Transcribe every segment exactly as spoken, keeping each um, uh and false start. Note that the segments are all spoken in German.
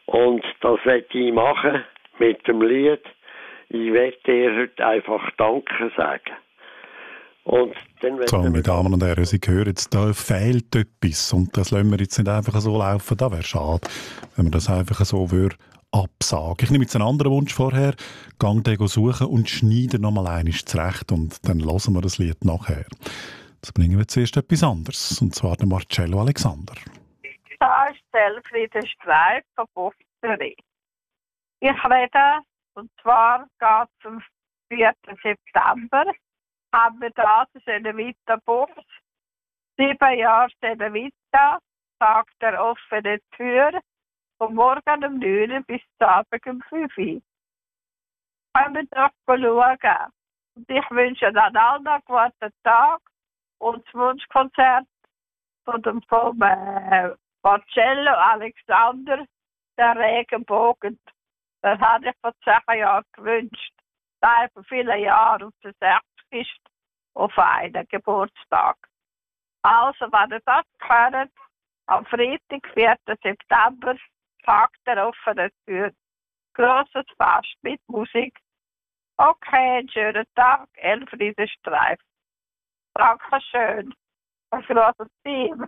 Und das werde ich machen mit dem Lied. Ich werde dir heute einfach Danke sagen. Und dann so, meine Damen und Herren, Sie hören jetzt, da fehlt etwas. Und das lassen wir jetzt nicht einfach so laufen. Das wäre schade, wenn man das einfach so würde absagen. Ich nehme jetzt einen anderen Wunsch vorher, gehe den suchen und schneide nochmal einmal zurecht. Und dann hören wir das Lied nachher. Jetzt bringen wir zuerst etwas anderes. Und zwar den Marcello Alexander. Da ist Elfriede Streif von Bufferie. Ich rede, und zwar geht es am vierten September, haben wir da den Senevita Bus, sieben Jahre Senevita, Tag der offenen Tür, von morgen um neun Uhr bis zum Abend um fünf Uhr. Können wir doch schauen. Und ich wünsche dann allen einen guten Tag und das Wunschkonzert von dem vom, äh, Marcello Alexander, der Regenbogen. Das hatte ich vor zehn Jahren gewünscht. Seit vor vielen Jahren auf der sechzig ist auf einen Geburtstag. Also, wenn ihr das hört, am Freitag, vierten September, Tag der offenen Tür. Grosses Fest mit Musik. Okay, einen schönen Tag, Elfriede Streif. Dankeschön. Ein grosses Team.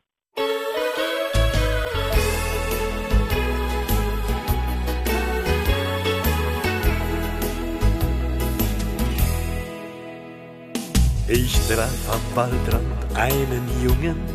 Ich traf am Waldrand einen Jungen,